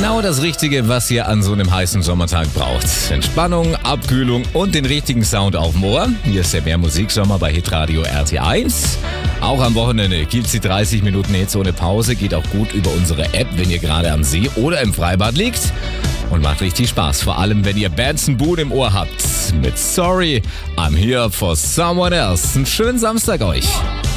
Genau das Richtige, was ihr an so einem heißen Sommertag braucht. Entspannung, Abkühlung und den richtigen Sound auf dem Ohr. Hier ist der Mehrmusiksommer bei Hitradio RT1. Auch am Wochenende gibt's die 30 Minuten Hits ohne Pause. Geht auch gut über unsere App, wenn ihr gerade am See oder im Freibad liegt. Und macht richtig Spaß, vor allem wenn ihr Benson Boone im Ohr habt. Mit Sorry, I'm here for someone else. Einen schönen Samstag euch.